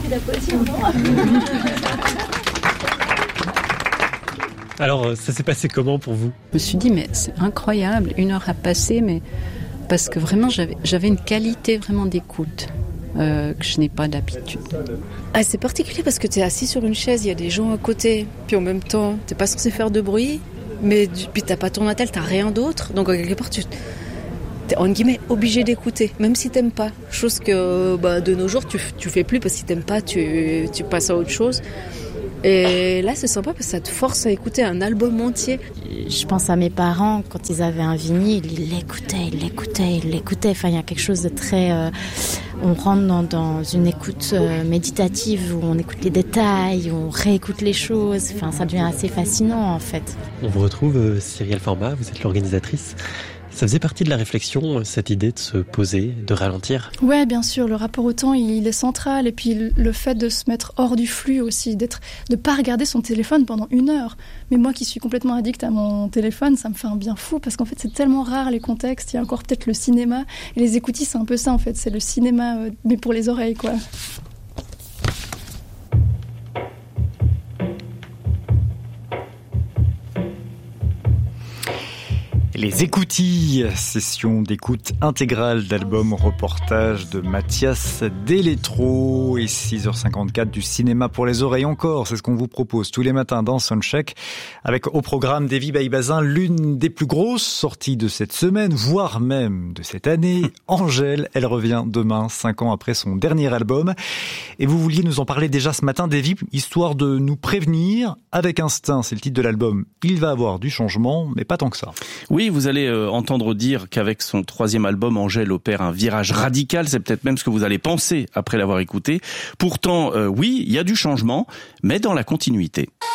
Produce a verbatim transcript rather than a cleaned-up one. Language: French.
de la poésie, non? Alors, ça s'est passé comment pour vous? Je me suis dit, mais c'est incroyable, une heure a passé, mais parce que vraiment, j'avais, j'avais une qualité vraiment d'écoute euh, que je n'ai pas d'habitude. Ah, c'est particulier parce que tu es assis sur une chaise, il y a des gens à côté, puis en même temps, tu n'es pas censé faire de bruit, mais du, puis tu n'as pas ton attel, tu n'as rien d'autre, donc quelque part, tu es en guillemets obligé d'écouter, même si tu n'aimes pas. Chose que bah, de nos jours, tu ne fais plus parce que si tu n'aimes pas, tu, tu passes à autre chose. Et là, c'est sympa parce que ça te force à écouter un album entier. Je pense à mes parents, quand ils avaient un vinyle, ils l'écoutaient, ils l'écoutaient, ils l'écoutaient. Enfin, il y a quelque chose de très... Euh, on rentre dans, dans une écoute euh, méditative où on écoute les détails, où on réécoute les choses. Enfin, ça devient assez fascinant, en fait. On vous retrouve, euh, Cyrielle Format, vous êtes l'organisatrice. Ça faisait partie de la réflexion, cette idée de se poser, de ralentir? Ouais, bien sûr, le rapport au temps, il est central. Et puis le fait de se mettre hors du flux aussi, d'être, de ne pas regarder son téléphone pendant une heure. Mais moi qui suis complètement addict à mon téléphone, ça me fait un bien fou parce qu'en fait, c'est tellement rare les contextes. Il y a encore peut-être le cinéma. Et les écoutilles, c'est un peu ça en fait. C'est le cinéma, euh, mais pour les oreilles, quoi. Les écoutilles, session d'écoute intégrale d'album reportage de Mathias Delétro et six heures cinquante-quatre du cinéma pour les oreilles encore. C'est ce qu'on vous propose tous les matins dans Soundcheck avec au programme d'Evie Baïbazin l'une des plus grosses sorties de cette semaine, voire même de cette année. Angèle, elle revient demain, cinq ans après son dernier album. Et vous vouliez nous en parler déjà ce matin, Davy, histoire de nous prévenir. Avec instinct, c'est le titre de l'album. Il va avoir du changement, mais pas tant que ça. Oui, vous allez euh, entendre dire qu'avec son troisième album, Angèle opère un virage radical. C'est peut-être même ce que vous allez penser après l'avoir écouté. Pourtant, euh, oui, il y a du changement, mais dans la continuité.